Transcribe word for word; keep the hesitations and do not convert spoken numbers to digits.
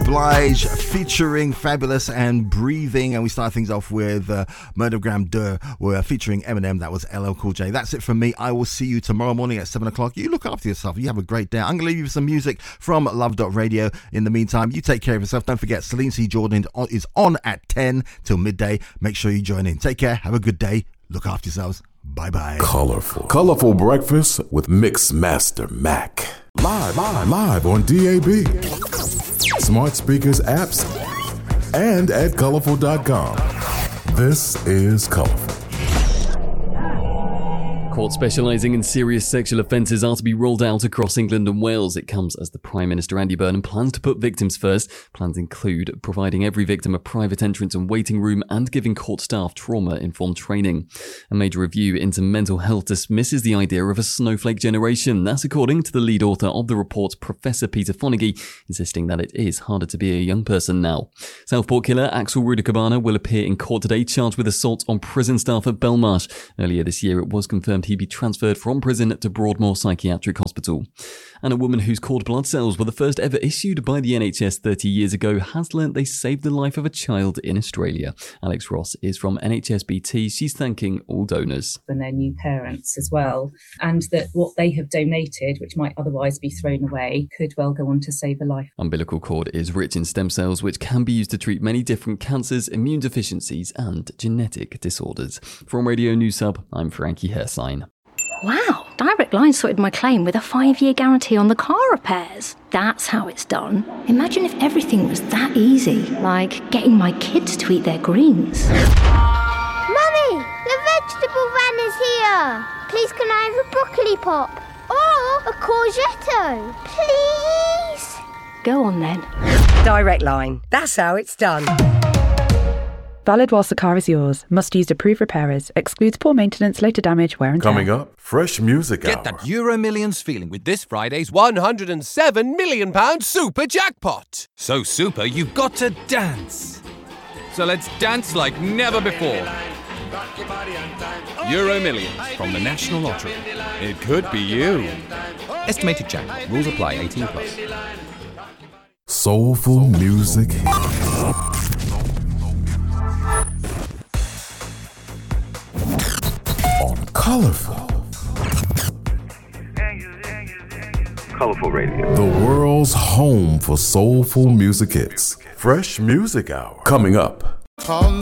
Blige featuring Fabulous and Breathing, and we start things off with uh, Murdergram Deux we're featuring Eminem. That was L L Cool J. That's it from me. I will see you tomorrow morning at seven o'clock. You look after yourself. You have a great day. I'm going to leave you with some music from Love dot Radio. In the meantime, you take care of yourself. Don't forget, Celine C. Jordan is on at ten till midday. Make sure you join in. Take care. Have a good day. Look after yourselves. Bye-bye. Colorful. Colorful breakfast with Mix Master Mac. Live, live, live on D A B. Smart speakers, apps, and at colorful dot com. This is Colorful. Courts specialising in serious sexual offences are to be rolled out across England and Wales. It comes as the Prime Minister Andy Burnham plans to put victims first. Plans include providing every victim a private entrance and waiting room and giving court staff trauma-informed training. A major review into mental health dismisses the idea of a snowflake generation. That's according to the lead author of the report, Professor Peter Fonagy, insisting that it is harder to be a young person now. Southport killer Axel Rudikabana will appear in court today, charged with assault on prison staff at Belmarsh. Earlier this year, it was confirmed he'd be transferred from prison to Broadmoor Psychiatric Hospital. And a woman whose cord blood cells were the first ever issued by the N H S thirty years ago has learnt they saved the life of a child in Australia. Alex Ross is from N H S B T. She's thanking all donors. And their new parents as well. And that what they have donated, which might otherwise be thrown away, could well go on to save a life. Umbilical cord is rich in stem cells, which can be used to treat many different cancers, immune deficiencies and genetic disorders. From Radio News Hub, I'm Frankie Hersign. Wow, Direct Line sorted my claim with a five-year guarantee on the car repairs. That's how it's done. Imagine if everything was that easy, like getting my kids to eat their greens. Mummy, the vegetable van is here. Please can I have a broccoli pop? Or a courgette? Please? Go on then. Direct Line. That's how it's done. Valid whilst the car is yours. Must use approved repairers. Excludes poor maintenance, later damage, wear and tear. Coming up, Fresh Music Hour. Get that Euro Millions feeling with this Friday's one hundred seven million pounds super jackpot. So super, you've got to dance. So let's dance like never before. Euro Millions from the National Lottery. It could be you. Estimated jackpot. Rules apply. eighteen plus. Soulful music. On Colorful. Colorful Radio. The world's home for soulful music hits. Fresh Music Hour. Coming up.